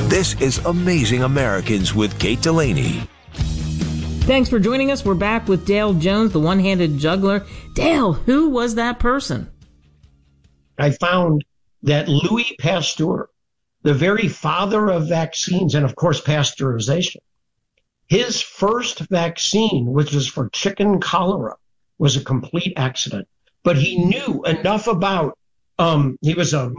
This is Amazing Americans with Kate Delaney. Thanks for joining us. We're back with Dale Jones, the one-handed juggler. Dale, who was that person? I found that Louis Pasteur, the very father of vaccines and, of course, pasteurization, his first vaccine, which was for chicken cholera, was a complete accident. But he knew enough about, he was a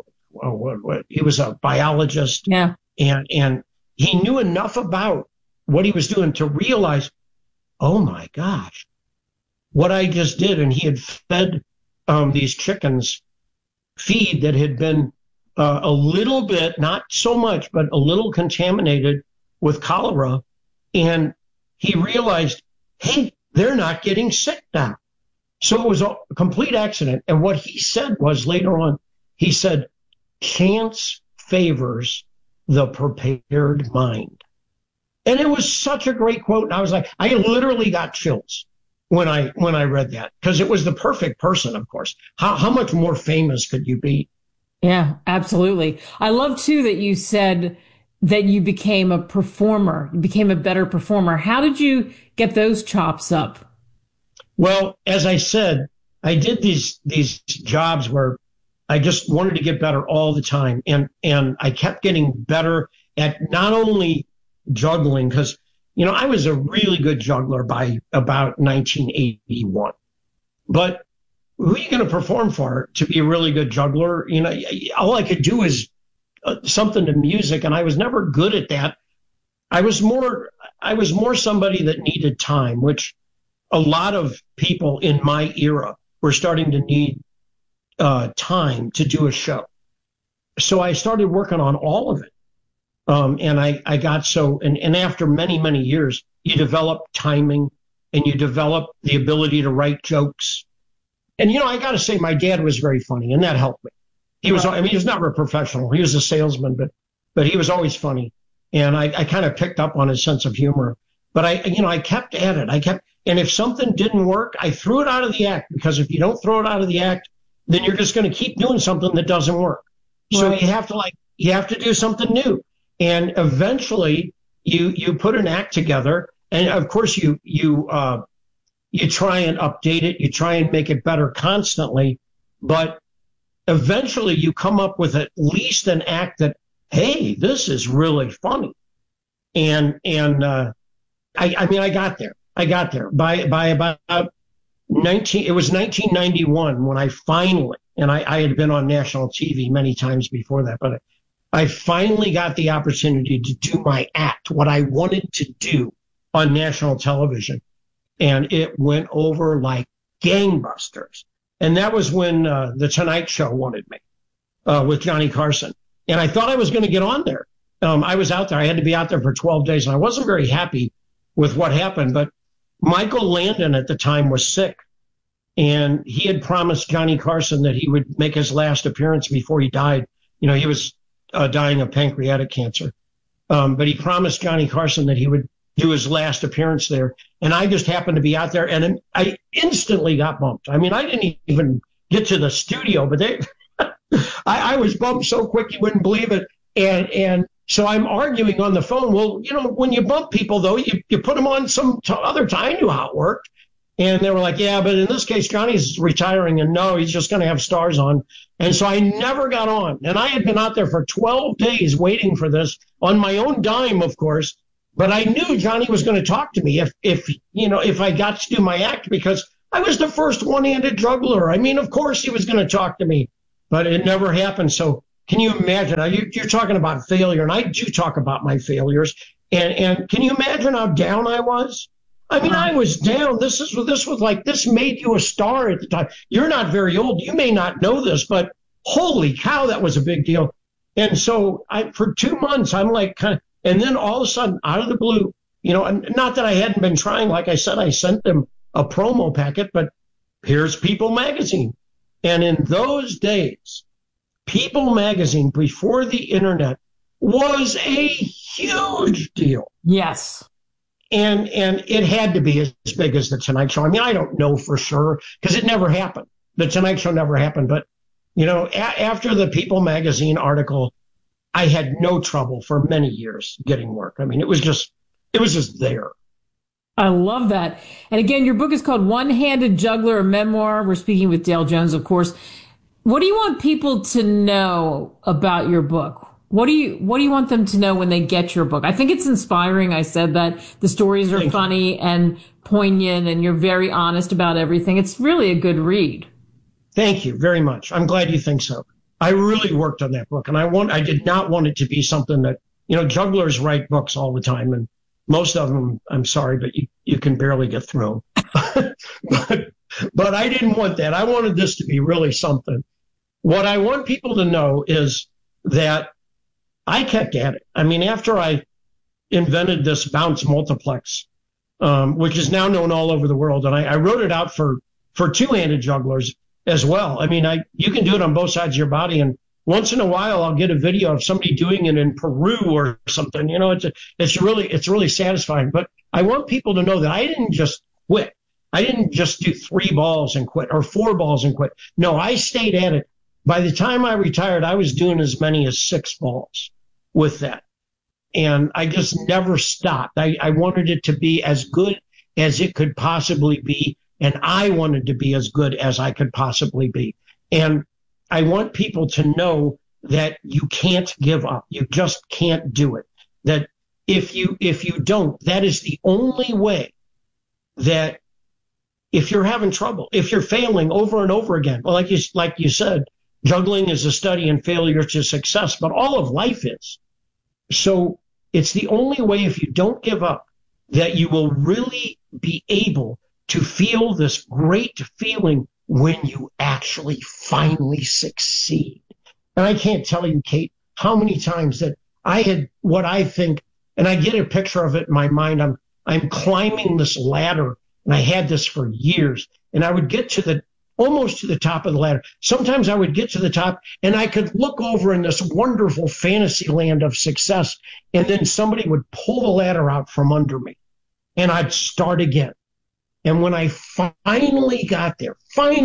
biologist. Yeah. And he knew enough about what he was doing to realize, oh my gosh, what I just did. And he had fed these chickens feed that had been a little bit, not so much, but a little contaminated with cholera. And he realized, hey, they're not getting sick now. So it was a complete accident. And what he said was later on, he said, chance favors the prepared mind. And it was such a great quote. And I was like, I literally got chills when I read that, because it was the perfect person, of course. How much more famous could you be? Yeah, absolutely. I love, too, that you said that you became a performer. You became a better performer. How did you get those chops up? Well, as I said, I did these jobs where I just wanted to get better all the time. And I kept getting better at not only juggling, because, I was a really good juggler by about 1981. But who are you going to perform for to be a really good juggler? All I could do is something to music, and I was never good at that. I was more somebody that needed time, which a lot of people in my era were starting to need time to do a show. So I started working on all of it. And I got and after many, many years, you develop timing and you develop the ability to write jokes. And, I got to say, my dad was very funny, and that helped me. He was never a professional. He was a salesman, but he was always funny. And I kind of picked up on his sense of humor. But I kept at it. And if something didn't work, I threw it out of the act, because if you don't throw it out of the act, then you're just going to keep doing something that doesn't work. Right. So you have to do something new. And eventually you put an act together, and of course you try and update it, you try and make it better constantly, but eventually you come up with at least an act that, hey, this is really funny. And I got there. By about it was 1991 when I finally, and I had been on national TV many times before that, but I finally got the opportunity to do my act, what I wanted to do on national television. And it went over like gangbusters. And that was when The Tonight Show wanted me with Johnny Carson. And I thought I was going to get on there. I was out there. I had to be out there for 12 days. And I wasn't very happy with what happened. But Michael Landon at the time was sick. And he had promised Johnny Carson that he would make his last appearance before he died. He was dying of pancreatic cancer. But he promised Johnny Carson that he would do his last appearance there. And I just happened to be out there, and I instantly got bumped. I mean, I didn't even get to the studio, but I was bumped so quick you wouldn't believe it. And so I'm arguing on the phone. Well, when you bump people, though, you put them on some other time. I knew how it worked. And they were like, yeah, but in this case, Johnny's retiring, and no, he's just going to have stars on. And so I never got on. And I had been out there for 12 days waiting for this on my own dime, of course. But I knew Johnny was going to talk to me if I got to do my act, because I was the first one-handed juggler. I mean, of course he was going to talk to me, but it never happened. So can you imagine? You're talking about failure, and I do talk about my failures. And can you imagine how down I was? I mean, I was down. This made you a star at the time. You're not very old. You may not know this, but holy cow, that was a big deal. And so for 2 months, I'm like and then all of a sudden, out of the blue, not that I hadn't been trying. Like I said, I sent them a promo packet, but here's People Magazine. And in those days, People Magazine, before the internet, was a huge deal. Yes. And it had to be as big as The Tonight Show. I mean, I don't know for sure, because it never happened. The Tonight Show never happened. But, after the People Magazine article, I had no trouble for many years getting work. I mean, it was just there. I love that. And again, your book is called One-Handed Juggler, a memoir. We're speaking with Dale Jones, of course. What do you want people to know about your book? What do you want them to know when they get your book? I think it's inspiring. I said that the stories are funny and poignant, and you're very honest about everything. It's really a good read. Thank you very much. I'm glad you think so. I really worked on that book, and I did not want it to be something that, jugglers write books all the time, and most of them, I'm sorry, but you can barely get through. But I didn't want that. I wanted this to be really something. What I want people to know is that I kept at it. I mean, after I invented this bounce multiplex, which is now known all over the world, and I wrote it out for two-handed jugglers as well. I mean, you can do it on both sides of your body, and once in a while I'll get a video of somebody doing it in Peru or something. It's really satisfying. But I want people to know that I didn't just quit. I didn't just do 3 balls and quit or 4 balls and quit. No, I stayed at it. By the time I retired, I was doing as many as 6 balls with that. And I just never stopped. I wanted it to be as good as it could possibly be. And I wanted to be as good as I could possibly be. And I want people to know that you can't give up. You just can't do it. That if you don't, that is the only way that if you're having trouble, if you're failing over and over again, well, like you said, juggling is a study in failure to success, but all of life is. So it's the only way, if you don't give up, that you will really be able to feel this great feeling when you actually finally succeed. And I can't tell you, Kate, how many times that I had what I think, and I get a picture of it in my mind. I'm climbing this ladder, and I had this for years, and I would get almost to the top of the ladder. Sometimes I would get to the top, and I could look over in this wonderful fantasy land of success, and then somebody would pull the ladder out from under me, and I'd start again. And when I finally got there,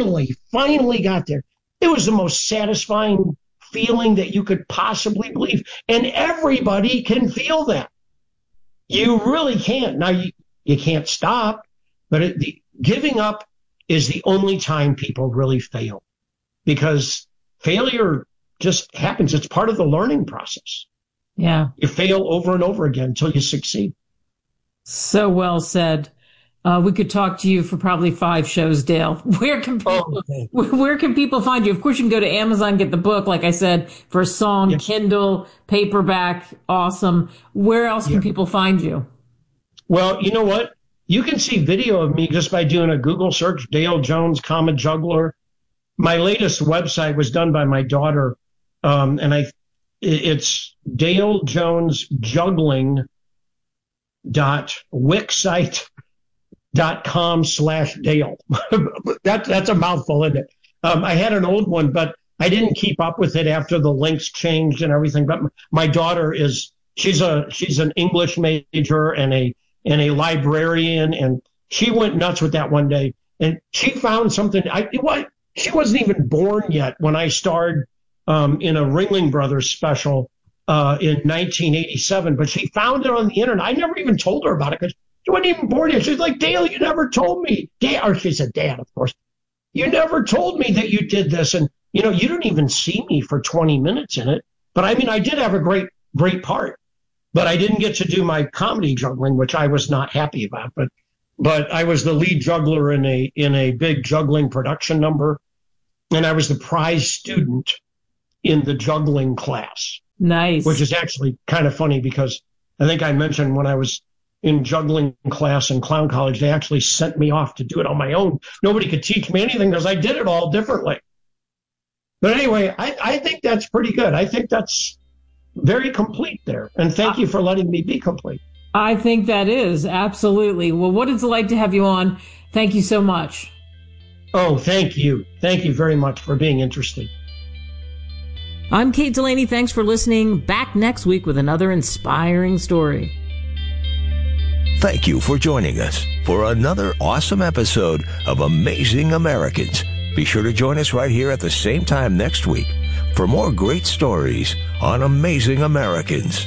it was the most satisfying feeling that you could possibly believe. And everybody can feel that. You really can. Now, you can't stop, but giving up is the only time people really fail, because failure just happens. It's part of the learning process. Yeah. You fail over and over again until you succeed. So well said. We could talk to you for probably 5 shows, Dale. Where can people find you? Of course, you can go to Amazon, get the book, like I said, for a song, yes. Kindle, paperback, awesome. Where else can people find you? Well, you know what? You can see video of me just by doing a Google search, Dale Jones, Juggler. My latest website was done by my daughter, and it's DaleJones.wixsite.com/Dale. That's a mouthful, isn't it? I had an old one, but I didn't keep up with it after the links changed and everything. But my daughter she's an English major and a librarian, and she went nuts with that one day, and she found something. She wasn't even born yet when I starred in a Ringling Brothers special in 1987, but she found it on the internet. I never even told her about it because she wasn't even born yet. She's like, Dale, you never told me. Or she said, Dad, of course. You never told me that you did this. And, you didn't even see me for 20 minutes in it. But I mean, I did have a great, great part. But I didn't get to do my comedy juggling, which I was not happy about. But I was the lead juggler in a big juggling production number. And I was the prize student in the juggling class. Nice. Which is actually kind of funny because I think I mentioned when I was in juggling class in clown college, they actually sent me off to do it on my own. Nobody could teach me anything because I did it all differently. But anyway, I think that's pretty good. I think that's very complete there. And thank you for letting me be complete. I think that is. Absolutely. Well, what is it like to have you on? Thank you so much. Oh, thank you. Thank you very much for being interested. I'm Kate Delaney. Thanks for listening. Back next week with another inspiring story. Thank you for joining us for another awesome episode of Amazing Americans. Be sure to join us right here at the same time next week for more great stories on Amazing Americans.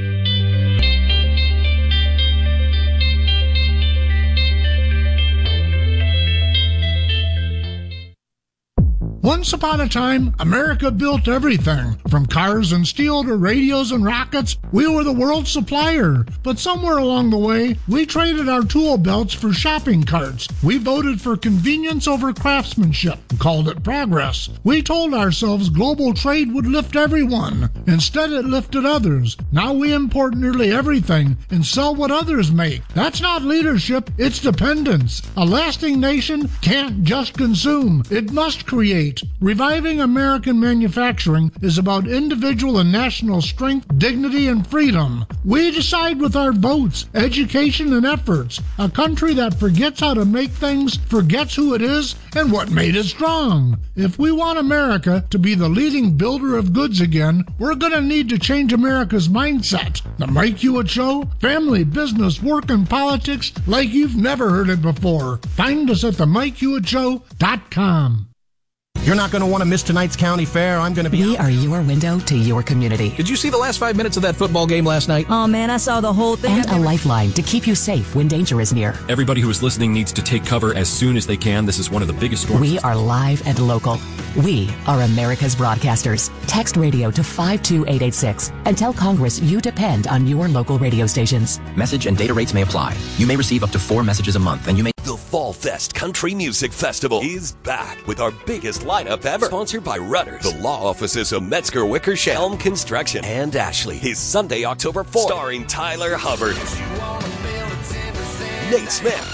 Once upon a time, America built everything. From cars and steel to radios and rockets, we were the world's supplier. But somewhere along the way, we traded our tool belts for shopping carts. We voted for convenience over craftsmanship and called it progress. We told ourselves global trade would lift everyone. Instead, it lifted others. Now we import nearly everything and sell what others make. That's not leadership, it's dependence. A lasting nation can't just consume, it must create. Reviving American manufacturing is about individual and national strength, dignity, and freedom. We decide with our votes, education, and efforts. A country that forgets how to make things forgets who it is and what made it strong. If we want America to be the leading builder of goods again, we're going to need to change America's mindset. The Mike Hewitt Show, family, business, work, and politics like you've never heard it before. Find us at themikehewittShow.com. You're not going to want to miss tonight's county fair. I'm going to be... We are your window to your community. Did you see the last 5 minutes of that football game last night? Oh, man, I saw the whole thing. And a lifeline to keep you safe when danger is near. Everybody who is listening needs to take cover as soon as they can. This is one of the biggest storms. We are live and local. We are America's broadcasters. Text radio to 52886 and tell Congress you depend on your local radio stations. Message and data rates may apply. You may receive up to 4 messages a month, and you may... The Fall Fest Country Music Festival is back with our biggest lineup ever. Sponsored by Rudders, the law offices of Metzger Wickersham, Helm Construction, and Ashley. Is Sunday, October 4th. Starring Tyler Hubbard, Nate Smith,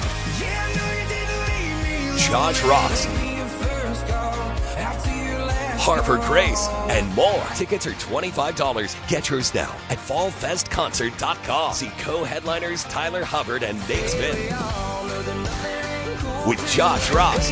Josh Ross, Harper Grace, and more. Tickets are $25. Get yours now at fallfestconcert.com. See co-headliners Tyler Hubbard and Nate Smith with Josh Ross,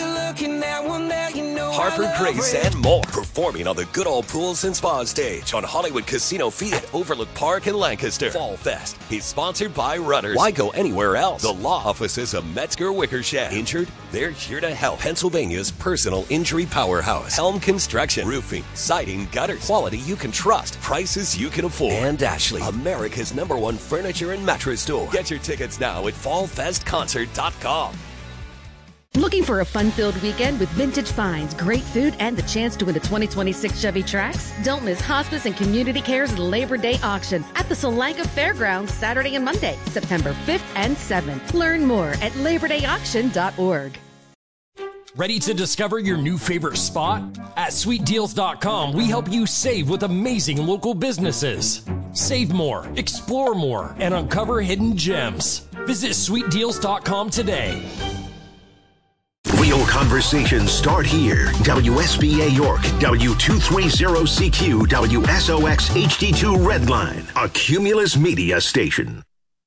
Harper Grace, and more. Performing on the Good Old Pools and Spa stage on Hollywood Casino Field at Overlook Park in Lancaster. Fall Fest is sponsored by Rudders. Why go anywhere else? The law offices of Metzger Wickersham. Injured? They're here to help. Pennsylvania's personal injury powerhouse. Helm Construction. Roofing, siding, gutters. Quality you can trust. Prices you can afford. And Ashley, America's #1 furniture and mattress store. Get your tickets now at fallfestconcert.com. Looking for a fun-filled weekend with vintage finds, great food, and the chance to win the 2026 Chevy Trax? Don't miss Hospice and Community Care's Labor Day auction at the Solanka Fairgrounds Saturday and Monday, September 5th and 7th. Learn more at LaborDayAuction.org. Ready to discover your new favorite spot? At SweetDeals.com, we help you save with amazing local businesses. Save more, explore more, and uncover hidden gems. Visit SweetDeals.com today. Real conversations start here. WSBA York, W230CQ, WSOX HD2 Redline, a Cumulus Media station.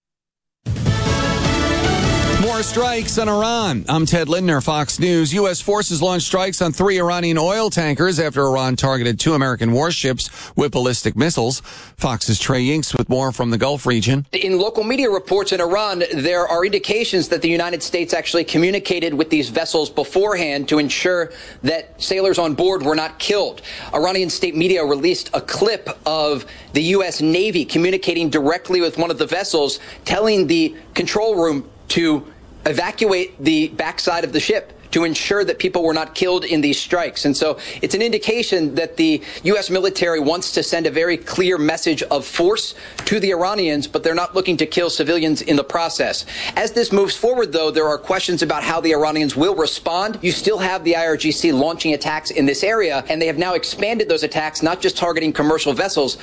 More strikes on Iran. I'm Ted Lindner, Fox News. U.S. forces launched strikes on 3 Iranian oil tankers after Iran targeted 2 American warships with ballistic missiles. Fox's Trey Yinks with more from the Gulf region. In local media reports in Iran, there are indications that the United States actually communicated with these vessels beforehand to ensure that sailors on board were not killed. Iranian state media released a clip of the U.S. Navy communicating directly with one of the vessels, telling the control room to evacuate the backside of the ship to ensure that people were not killed in these strikes. And so it's an indication that the U.S. military wants to send a very clear message of force to the Iranians, but they're not looking to kill civilians in the process. As this moves forward, though, there are questions about how the Iranians will respond. You still have the IRGC launching attacks in this area, and they have now expanded those attacks, not just targeting commercial vessels,